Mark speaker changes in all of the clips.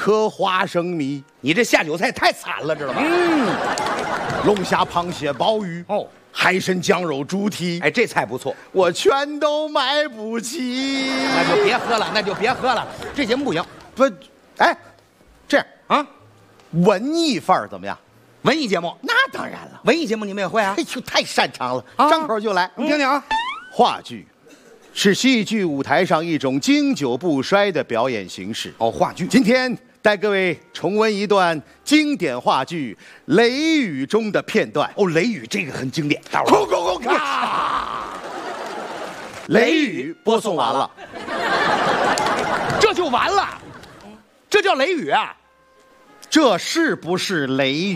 Speaker 1: 壳花生米。
Speaker 2: 你这下酒菜太惨了，知道吗？
Speaker 1: 龙虾、螃蟹、鲍鱼，
Speaker 2: 哦，
Speaker 1: 海参、酱肉、猪蹄，
Speaker 2: 哎，这菜不错，
Speaker 1: 我全都买不起。
Speaker 2: 那就别喝了，那就别喝了，这节目不行。
Speaker 1: 不，哎，这样
Speaker 2: 啊，
Speaker 1: 文艺范儿怎么样？
Speaker 2: 文艺节目，
Speaker 1: 那当然了，
Speaker 2: 文艺节目你们也会啊
Speaker 1: 哎？呦，太擅长了，
Speaker 2: 啊
Speaker 1: 张口就来。
Speaker 2: 你听听啊，
Speaker 1: 话剧是戏剧舞台上一种经久不衰的表演形式。
Speaker 2: 哦，话剧，
Speaker 1: 今天带各位重温一段经典话剧《雷雨》中的片段。
Speaker 2: 哦，雷雨这个很经典，大伙儿
Speaker 1: 空啊！雷雨播送完了，
Speaker 2: 这就完了，这叫雷雨啊？
Speaker 1: 这是不是雷雨？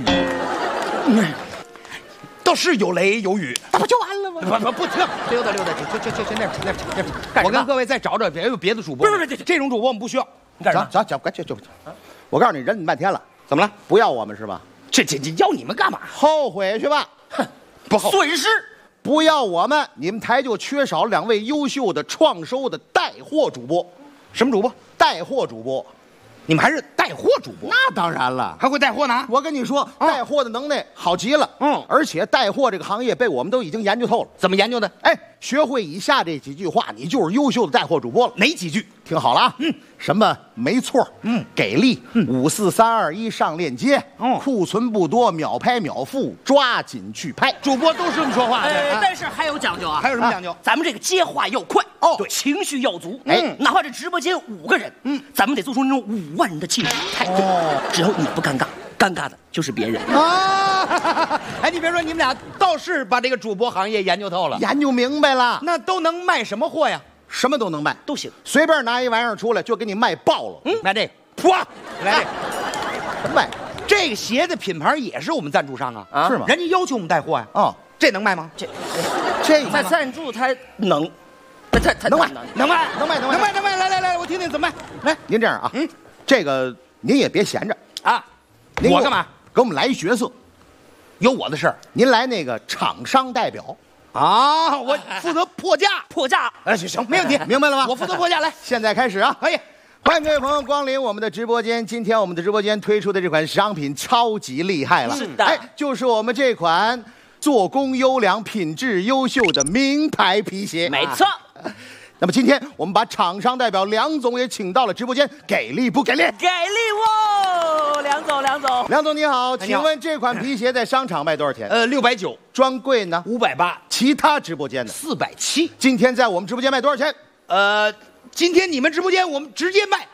Speaker 2: 倒是有雷有雨，
Speaker 1: 那不就完了吗？
Speaker 2: 不听，溜达溜达去那儿。我跟各位再找找别的主播，不是这种主播我们不需要。你干什么？
Speaker 1: 走，快去！我告诉你，忍你半天了，
Speaker 2: 怎么了？
Speaker 1: 不要我们是吧？
Speaker 2: 这要你们干嘛？
Speaker 1: 后悔去吧！
Speaker 2: 哼，不好，损失。
Speaker 1: 不要我们，你们台就缺少2位优秀的创收的带货主播。
Speaker 2: 什么主播？
Speaker 1: 带货主播。
Speaker 2: 你们还是带货主播？
Speaker 1: 那当然了，
Speaker 2: 还会带货呢？
Speaker 1: 我跟你说，带货的能耐好极了。而且带货这个行业被我们都已经研究透了。
Speaker 2: 怎么研究的？
Speaker 1: 哎，学会以下这几句话，你就是优秀的带货主播了。
Speaker 2: 哪几句？
Speaker 1: 听好了啊！什么没错？给力！5、4、3、2、1上链接。库存不多，秒拍秒付，抓紧去拍。
Speaker 2: 主播都是这么说话的。
Speaker 3: 但是还有讲究啊！
Speaker 2: 还有什么讲究？
Speaker 3: 咱们这个接话要快
Speaker 1: 哦，
Speaker 3: 对，情绪要足。
Speaker 1: 哎，
Speaker 3: 哪怕这直播间5个人，咱们得做出那种5万人的气势。只要你不尴尬，尴尬的就是别人
Speaker 2: 啊！哎，你别说，你们俩倒是把这个主播行业研究透了，
Speaker 1: 研究明白了。
Speaker 2: 那都能卖什么货呀？
Speaker 1: 什么都能卖，
Speaker 3: 都行，
Speaker 1: 随便拿一玩意儿出来就给你卖爆了。
Speaker 2: 卖这个，噗，来这个，
Speaker 1: 什么卖？
Speaker 2: 这个鞋的品牌也是我们赞助商啊，
Speaker 1: 是吗？
Speaker 2: 人家要求我们带货呀。
Speaker 1: 哦，
Speaker 2: 这能卖吗？
Speaker 1: 这
Speaker 3: 他赞助他能，他
Speaker 2: 能卖，
Speaker 1: 能卖。
Speaker 2: 来，我听听怎么卖。来，
Speaker 1: 您这样啊，这个您也别闲着
Speaker 2: 啊，
Speaker 1: 您
Speaker 2: 我干嘛？
Speaker 1: 给我们来一角色，
Speaker 2: 有我的事儿。
Speaker 1: 您来那个厂商代表
Speaker 2: 啊，我负责破价。
Speaker 3: 破价。
Speaker 2: 哎，行，没问题，
Speaker 1: 明白了吗？
Speaker 2: 我负责破价。来，
Speaker 1: 现在开始啊！
Speaker 2: 可以。
Speaker 1: 欢迎各位朋友光临我们的直播间。今天我们的直播间推出的这款商品超级厉害了，
Speaker 3: 是的，
Speaker 1: 哎，就是我们这款做工优良、品质优秀的名牌皮鞋。
Speaker 3: 没错。
Speaker 1: 那么今天我们把厂商代表梁总也请到了直播间，给力不给力？
Speaker 3: 给力哦，梁总。
Speaker 1: 梁总你好，
Speaker 2: 你好
Speaker 1: 请问这款皮鞋在商场卖多少钱
Speaker 2: ？690，
Speaker 1: 专柜呢
Speaker 2: 580，
Speaker 1: 其他直播间呢
Speaker 2: 470。
Speaker 1: 今天在我们直播间卖多少钱？
Speaker 2: 今天你们直播间我们直接卖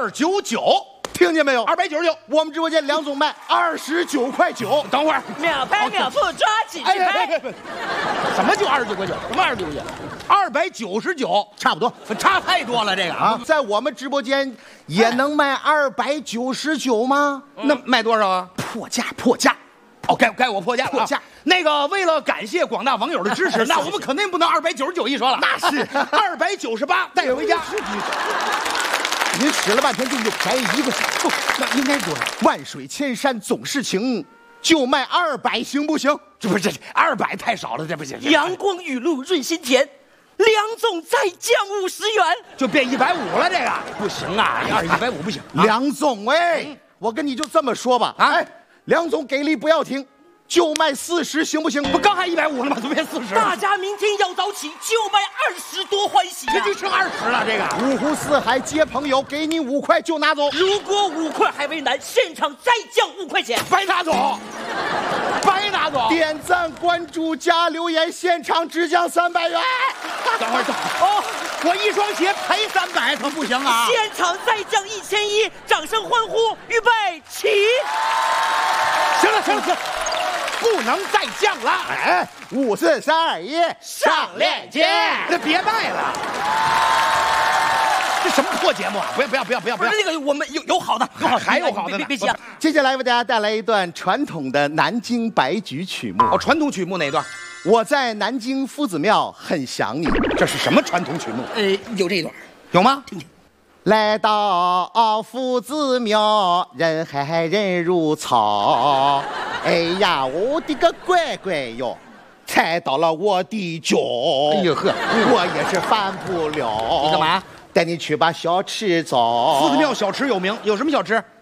Speaker 2: 299，
Speaker 1: 听见没有
Speaker 2: ？299，
Speaker 1: 我们直播间梁总卖29.9块。
Speaker 2: 等会儿，
Speaker 3: 秒拍秒付，抓紧去拍。
Speaker 2: 什么就29.9块？什么29.9？299，
Speaker 1: 差不多，
Speaker 2: 差太多了这个
Speaker 1: 啊，在我们直播间也能卖299吗？
Speaker 2: 那卖多少啊？
Speaker 1: 破价。
Speaker 2: 哦，该我破价了。
Speaker 1: 破价。
Speaker 2: 那个，为了感谢广大网友的支持，那我们肯定不能299一说了。
Speaker 1: 那是
Speaker 2: 298，带回家。
Speaker 1: 您使了半天劲，就便宜1个手，
Speaker 2: 那应该多少？
Speaker 1: 万水千山总是情，就卖200行不行？
Speaker 2: 这不是200太少了，这不行。
Speaker 3: 阳光雨露润心田，梁总再降50元，
Speaker 2: 就变150了。这个不行啊，150不行。
Speaker 1: 梁总我跟你就这么说吧，梁总给力不要停，就卖40行不行？
Speaker 2: 不刚还150了吗？怎么变40？
Speaker 3: 大家明天要早起，就卖20多欢喜呀！
Speaker 2: 这就剩20了。这个
Speaker 1: 五湖四海接朋友，给你5块就拿走。
Speaker 3: 如果5块还为难，现场再降5块钱，
Speaker 2: 白拿走。
Speaker 1: 点赞、关注、加留言，现场只降300元。
Speaker 2: 等会儿哦，我一双鞋赔300可不行啊！
Speaker 3: 现场再降1100，掌声欢呼，预备起！
Speaker 2: 行了，不能再降了。
Speaker 1: 哎，5、4、3、2、1
Speaker 3: 上链接。
Speaker 2: 那别卖了。这什么破节目啊！不要！
Speaker 3: 不是那个，我们有好的，
Speaker 2: 还有好的呢。
Speaker 3: 别急啊！
Speaker 1: 接下来为大家带来一段传统的南京白菊曲目。
Speaker 2: 哦，传统曲目哪段？
Speaker 1: 我在南京夫子庙很想你。
Speaker 2: 这是什么传统曲目？
Speaker 3: 有这一段，
Speaker 2: 有吗？
Speaker 1: 来到夫子庙，人海人如草。哎呀，我的个乖乖哟！踩到了我的脚。
Speaker 2: 哎呦呵，
Speaker 1: 我也是犯不了。
Speaker 2: 你干嘛？
Speaker 1: 带你去把小吃找。
Speaker 2: 夫子庙小吃有名，有什么小吃？